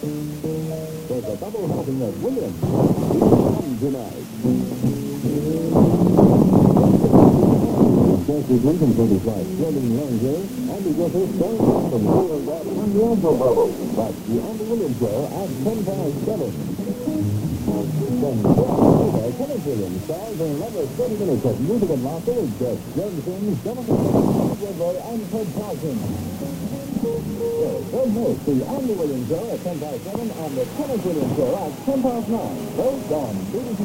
There's a double helping of Williams. Come tonight. Chelsea Lincoln for his wife, Fleming Ranger, Andy Griffith, going up from here that on the Angel bubble. But the Andy Williams show at 7. Then Kenneth Williams stars in another 30 minutes of music and laughter with Jeff Johnson, Jonathan Woodward, and Ted Parsons. Don't miss the Andy Williams show at 7 and the Kenneth Williams show at 9. Both on BBC.